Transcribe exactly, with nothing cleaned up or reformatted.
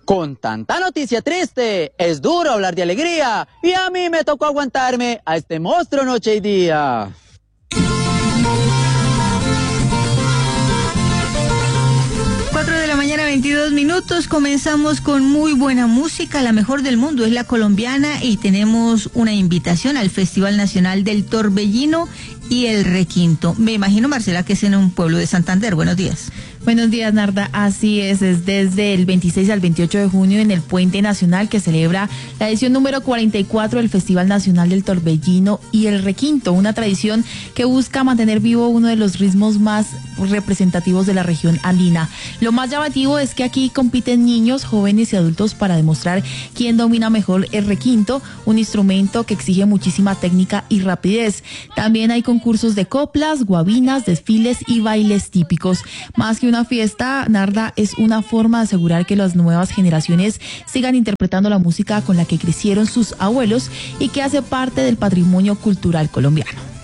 Con tanta noticia triste, es duro hablar de alegría, y a mí me tocó aguantarme a este monstruo noche y día. cuatro de la mañana, veintidós minutos, comenzamos con muy buena música, la mejor del mundo es la colombiana, y tenemos una invitación al Festival Nacional del Torbellino y el Requinto. Me imagino, Marcela, que es en un pueblo de Santander. Buenos días. Buenos días, Narda. Así es, es desde el veintiséis al veintiocho de junio en el Puente Nacional que celebra la edición número cuarenta y cuatro del Festival Nacional del Torbellino y el Requinto, una tradición que busca mantener vivo uno de los ritmos más representativos de la región andina. Lo más llamativo es que aquí compiten niños, jóvenes y adultos para demostrar quién domina mejor el requinto, un instrumento que exige muchísima técnica y rapidez. También hay concursos de coplas, guabinas, desfiles y bailes típicos. Más que una fiesta, Narda, es una forma de asegurar que las nuevas generaciones sigan interpretando la música con la que crecieron sus abuelos y que hace parte del patrimonio cultural colombiano.